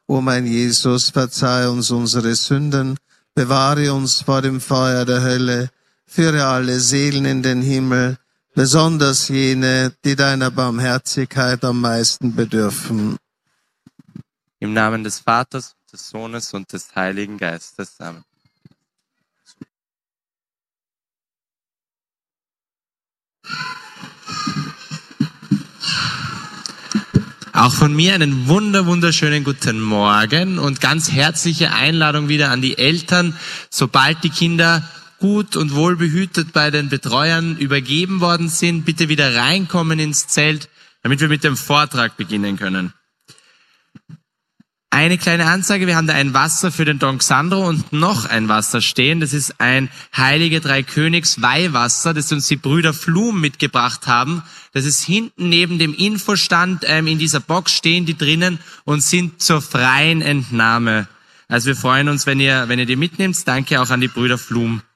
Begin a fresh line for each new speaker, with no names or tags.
O mein Jesus, verzeih uns unsere Sünden, bewahre uns vor dem Feuer der Hölle, führe alle Seelen in den Himmel, besonders jene, die deiner Barmherzigkeit am meisten bedürfen.
Im Namen des Vaters, des Sohnes und des Heiligen Geistes. Amen. Auch von mir einen wunderschönen guten Morgen und ganz herzliche Einladung wieder an die Eltern, sobald die Kinder gut und wohlbehütet bei den Betreuern übergeben worden sind, bitte wieder reinkommen ins Zelt, damit wir mit dem Vortrag beginnen können. Eine kleine Ansage, wir haben da ein Wasser für den Don Xandro und noch ein Wasser stehen. Das ist ein Heilige Drei Königs Weihwasser, das uns die Brüder Flum mitgebracht haben. Das ist hinten neben dem Infostand, in dieser Box stehen die drinnen und sind zur freien Entnahme. Also wir freuen uns, wenn ihr die mitnehmt. Danke auch an die Brüder Flum.